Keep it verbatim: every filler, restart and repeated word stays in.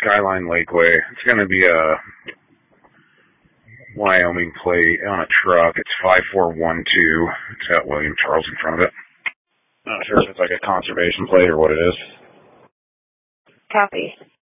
Skyline Lakeway. It's going to be a Wyoming plate on a truck. It's five four one two. It's got William Charles in front of it. I'm not sure if it's like a conservation plate or what it is. Copy.